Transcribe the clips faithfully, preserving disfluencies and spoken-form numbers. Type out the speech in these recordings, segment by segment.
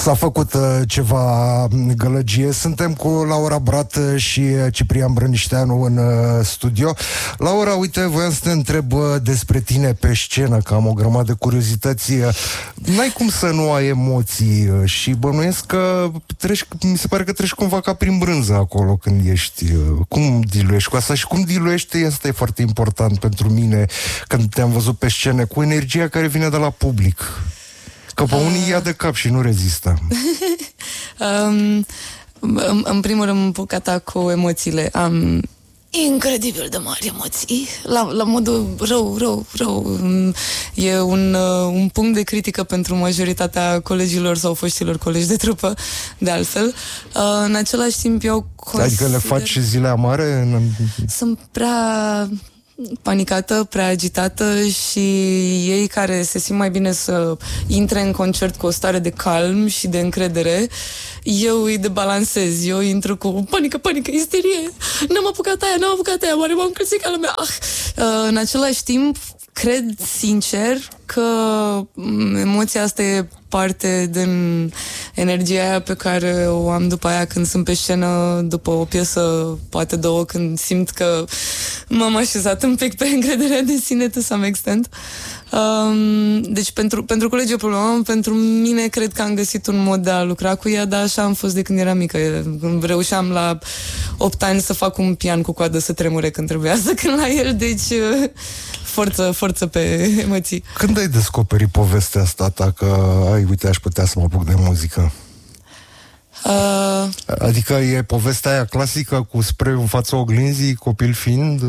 S-a făcut uh, ceva gălăgie. Suntem cu Laura Brat și Ciprian Brănișteanu în uh, studio. Laura, uite, voiam să te întreb uh, despre tine pe scenă, că am o grămadă de curiozități. N-ai cum să nu ai emoții uh, și bănuiesc că treci, mi se pare că treci cumva ca prin brânză acolo când ești. Uh, cum diluiești cu asta și cum diluiești? Asta e foarte important pentru mine când te-am văzut pe scenă, cu energia care vine de la public. Că pe unii uh... ia de cap și nu rezistă. um, în, în primul rând, bucata cu emoțiile. Am incredibil de mari emoții. La, la modul rău, rău, rău. E un, uh, un punct de critică pentru majoritatea colegilor sau foștilor colegi de trupă, de altfel. Uh, în același timp, eu consider... Adică le faci zile amare? Sunt prea... panicată, prea agitată și ei care se simt mai bine să intre în concert cu o stare de calm și de încredere, eu îi debalansez, eu intru cu panică, panică, isterie, n-am apucat aia, n-am apucat aia, oare m-am crezut ca lumea. Ah. Uh, în același timp, cred sincer că emoția asta e parte din energia aia pe care o am după aia când sunt pe scenă, după o piesă, poate două, când simt că m-am așezat un pic pe încrederea de sine to some extent. Um, deci pentru, pentru colegi o problemă, pentru mine cred că am găsit un mod de a lucra cu ea, dar așa am fost de când eram mică. Reușeam la opt ani să fac un pian cu coadă să tremure când trebuia să cânt la el, deci forță, forță pe emoții. Când ai descoperit povestea asta ta că, ai, uite, aș putea să mă apuc de muzică? Uh... Adică e povestea aia clasică cu spray în fața oglinzii, copil fiind?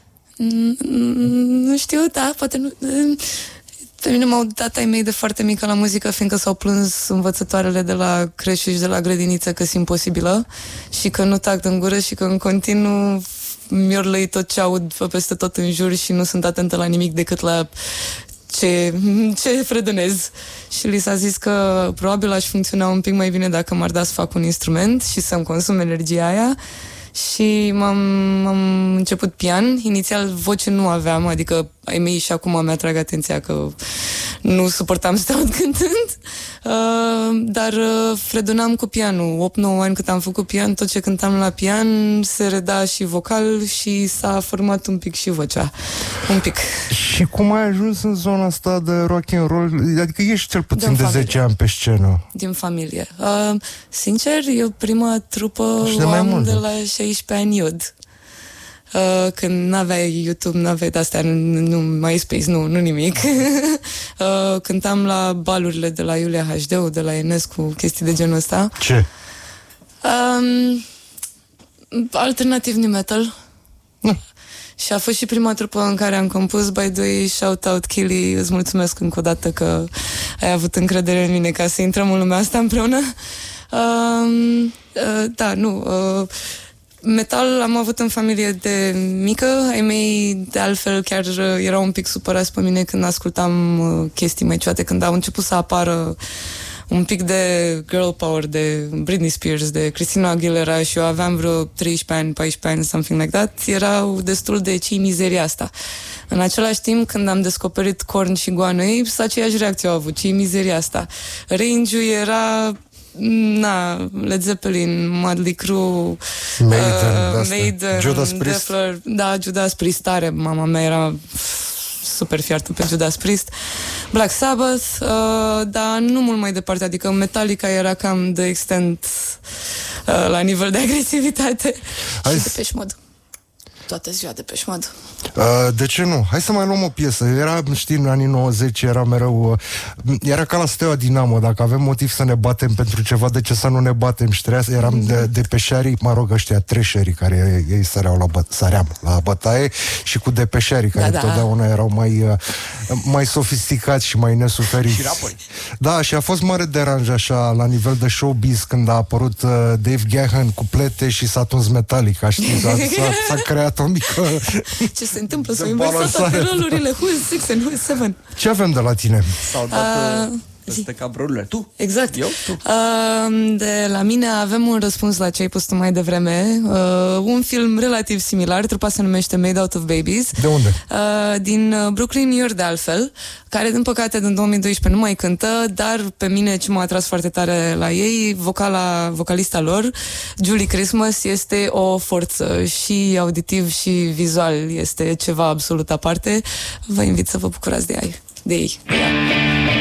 Nu știu, da, poate nu... Pe mine m-au dat ai mei de foarte mică la muzică, fiindcă s-au plâns învățătoarele de la creșă și de la grădiniță că sunt imposibilă și că nu tac în gură și că în continuu mi-or lăi tot ce aud peste tot în jur și nu sunt atentă la nimic decât la ce, ce fredonez. Și li s-a zis că probabil aș funcționa un pic mai bine dacă m-ar da să fac un instrument și să-mi consum energia aia. Și m-am, am început pian. Inițial voce nu aveam, adică ai mei și acum mi-atrag atenția că nu suportam să te aud cântând, uh, dar uh, fredonam cu pianul. opt nouă ani cât am făcut pian, tot ce cântam la pian se reda și vocal și s-a format un pic și vocea. Un pic. Și cum ai ajuns în zona asta de rock and roll? Adică ești cel puțin de zece ani pe scenă. Din familie. Uh, sincer, eu prima trupă o am de la șaisprezece ani iod. Uh, când n-aveai YouTube, n-aveai de-astea, nu, nu MySpace, nu, nu nimic. uh, cântam la balurile de la Iulia H D, de la Enescu, chestii de genul ăsta. Ce? Um, alternativ nu metal. Mm. Și a fost și prima trupă în care am compus. By the way, shout out Kili, îți mulțumesc încă o dată că ai avut încredere în mine ca să intrăm în lumea asta împreună. Um, uh, da, nu... Uh, Metal am avut în familie de mică, ai mei de altfel chiar erau un pic supărați pe mine când ascultam chestii mai cioate, când au început să apară un pic de girl power, de Britney Spears, de Christina Aguilera și eu aveam vreo treisprezece ani, paisprezece ani, something like that, erau destul de ce mizeria asta. În același timp, când am descoperit Korn și Guano Apes, aceeași reacție au avut, ce mizeria asta. Range-ul era... Na, Led Zeppelin, Mötley Crüe, Maiden, uh, Maiden, Judas Priest. Defler, da, Judas Priest tare, mama mea era super fiartă pe Judas Priest, Black Sabbath, uh, dar nu mult mai departe, adică Metallica era cam de extent uh, la nivel de agresivitate. Hai și de Depeche Mode. Toată ziua de Depeche Mode. Uh, de ce nu? Hai să mai luăm o piesă. Era, știi, în anii nouăzeci era mereu... Uh, era ca la Steaua Dinamo. Dacă avem motiv să ne batem pentru ceva, de ce să nu ne batem? Și trebuia, eram de, de peșarii, mă rog, ăștia treșerii care ei săreau la, bă, săream la bătaie și cu depeșarii care da, da. totdeauna erau mai, uh, mai sofisticați și mai nesuferiți. Și rapuri. Da, și a fost mare deranj așa la nivel de showbiz când a apărut uh, Dave Gahan cu plete și s-a tuns Metallica, știi? S-a, s-a, s-a creat o mică... Ce se întâmplă? S-au inversat toate rolurile. Who's six and who's seven? Ce avem de la tine? Uh, Este cabrulă. Tu? Exact. Eu? Tu? Uh, de la mine avem un răspuns la ce ai pus tu mai devreme. Uh, un film relativ similar, trupa se numește Made Out of Babies. De unde? Uh, din Brooklyn, New York, de altfel, care, din păcate, din două mii doisprezece nu mai cântă, dar pe mine ce m-a atras foarte tare la ei, vocala, vocalista lor, Julie Christmas, este o forță și auditiv și vizual. Este ceva absolut aparte. Vă invit să vă bucurați de ei. De ei. De ea.